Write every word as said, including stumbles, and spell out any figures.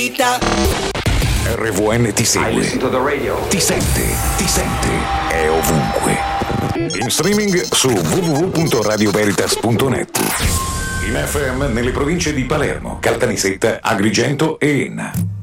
R V N ti segue, ti sente, ti sente, è ovunque. In streaming su w w w punto radio veritas punto net. In F M nelle province di Palermo, Caltanissetta, Agrigento e Enna.